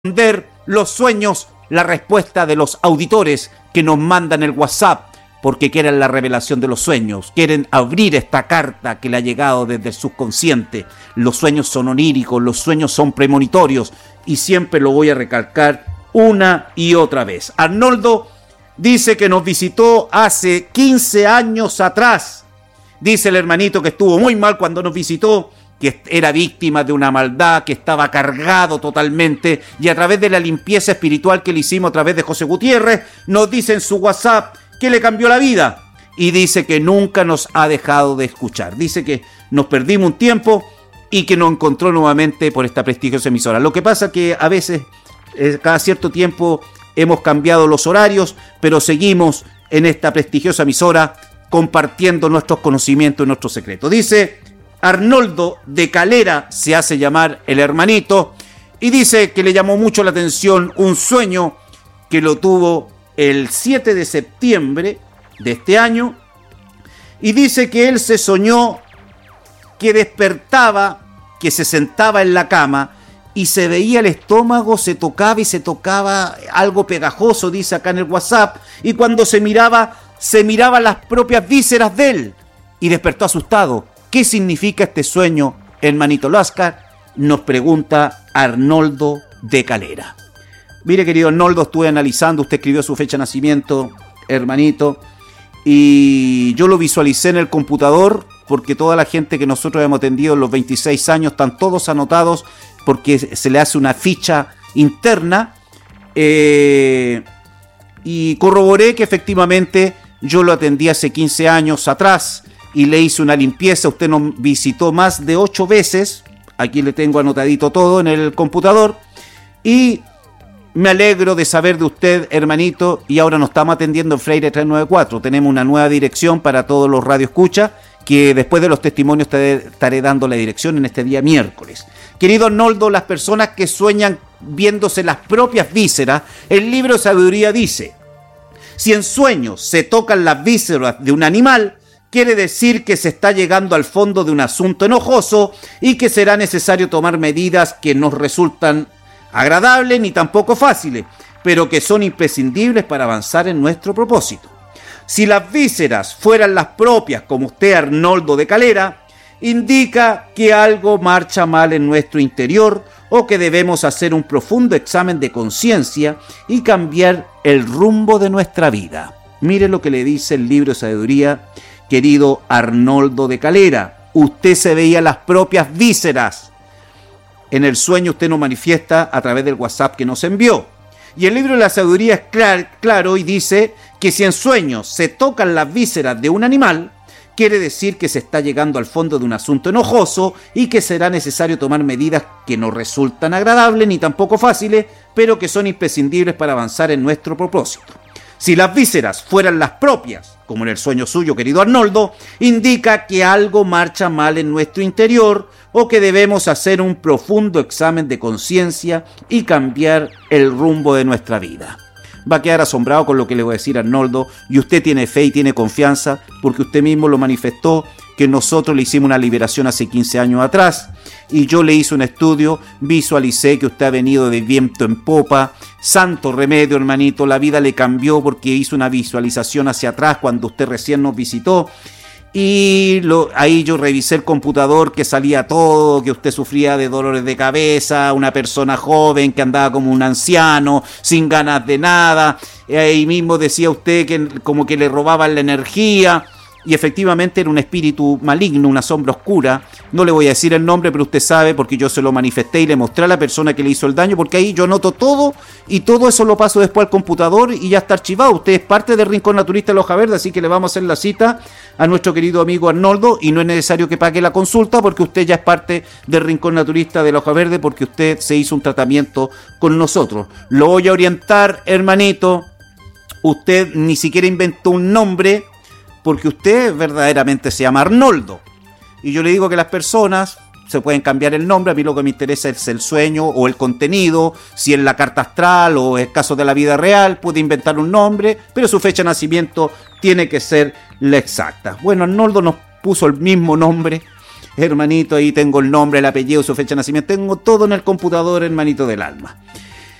responder los sueños, la respuesta de los auditores que nos mandan el WhatsApp porque quieren la revelación de los sueños, quieren abrir esta carta que le ha llegado desde el subconsciente. Los sueños son oníricos, los sueños son premonitorios y siempre lo voy a recalcar una y otra vez. Arnoldo dice que nos visitó hace 15 años atrás. Dice el hermanito que estuvo muy mal cuando nos visitó, que era víctima de una maldad, que estaba cargado totalmente, y a través de la limpieza espiritual que le hicimos a través de José Gutiérrez, nos dice en su WhatsApp que le cambió la vida, y dice que nunca nos ha dejado de escuchar. Dice que nos perdimos un tiempo y que nos encontró nuevamente por esta prestigiosa emisora. Lo que pasa que a veces, cada cierto tiempo, hemos cambiado los horarios, pero seguimos en esta prestigiosa emisora compartiendo nuestros conocimientos y nuestros secretos. Dice Arnoldo de Calera, se hace llamar el hermanito, y dice que le llamó mucho la atención un sueño que lo tuvo el 7 de septiembre de este año, y dice que él se soñó que despertaba, que se sentaba en la cama y se veía el estómago, se tocaba algo pegajoso, dice acá en el WhatsApp, y cuando se miraba las propias vísceras de él, y despertó asustado. ¿Qué significa este sueño, hermanito Lascar? Nos pregunta Arnoldo de Calera. Mire, querido Arnoldo, estuve analizando, usted escribió su fecha de nacimiento, hermanito, y yo lo visualicé en el computador, porque toda la gente que nosotros hemos atendido en los 26 años están todos anotados, porque se le hace una ficha interna, y corroboré que efectivamente yo lo atendí hace 15 años atrás, y le hice una limpieza. Usted nos visitó más de 8 veces, aquí le tengo anotadito todo en el computador, y me alegro de saber de usted, hermanito, y ahora nos estamos atendiendo en Freire 394, tenemos una nueva dirección para todos los radioescuchas, que después de los testimonios estaré dando la dirección en este día miércoles. Querido Arnoldo, las personas que sueñan viéndose las propias vísceras, el libro de sabiduría dice: si en sueños se tocan las vísceras de un animal, quiere decir que se está llegando al fondo de un asunto enojoso y que será necesario tomar medidas que no resultan agradables ni tampoco fáciles, pero que son imprescindibles para avanzar en nuestro propósito. Si las vísceras fueran las propias, como usted, Arnoldo de Calera, indica que algo marcha mal en nuestro interior o que debemos hacer un profundo examen de conciencia y cambiar el rumbo de nuestra vida. Mire lo que le dice el libro de sabiduría, querido Arnoldo de Calera. Usted se veía las propias vísceras. En el sueño usted nos manifiesta a través del WhatsApp que nos envió. Y el libro de la sabiduría es claro y dice que si en sueños se tocan las vísceras de un animal, quiere decir que se está llegando al fondo de un asunto enojoso y que será necesario tomar medidas que no resultan agradables ni tampoco fáciles, pero que son imprescindibles para avanzar en nuestro propósito. Si las vísceras fueran las propias, como en el sueño suyo, querido Arnoldo, indica que algo marcha mal en nuestro interior o que debemos hacer un profundo examen de conciencia y cambiar el rumbo de nuestra vida. Va a quedar asombrado con lo que le voy a decir a Arnoldo, y usted tiene fe y tiene confianza porque usted mismo lo manifestó, que nosotros le hicimos una liberación hace 15 años atrás, y yo le hice un estudio, visualicé que usted ha venido de viento en popa. Santo remedio, hermanito, la vida le cambió porque hizo una visualización hacia atrás cuando usted recién nos visitó, y ahí yo revisé el computador, que salía todo, que usted sufría de dolores de cabeza, una persona joven que andaba como un anciano, sin ganas de nada, ahí mismo decía usted que como que le robaban la energía, y efectivamente era un espíritu maligno, una sombra oscura. No le voy a decir el nombre, pero usted sabe porque yo se lo manifesté y le mostré a la persona que le hizo el daño, porque ahí yo noto todo y todo eso lo paso después al computador y ya está archivado. Usted es parte del Rincón Naturista de la Hoja Verde, así que le vamos a hacer la cita a nuestro querido amigo Arnoldo, y no es necesario que pague la consulta porque usted ya es parte del Rincón Naturista de la Hoja Verde, porque usted se hizo un tratamiento con nosotros. Lo voy a orientar, hermanito. Usted ni siquiera inventó un nombre, porque usted verdaderamente se llama Arnoldo. Y yo le digo que las personas se pueden cambiar el nombre. A mí lo que me interesa es el sueño o el contenido, si es la carta astral o es caso de la vida real, puede inventar un nombre, pero su fecha de nacimiento tiene que ser la exacta. Bueno, Arnoldo nos puso el mismo nombre, hermanito, ahí tengo el nombre, el apellido, su fecha de nacimiento, tengo todo en el computador, hermanito del alma.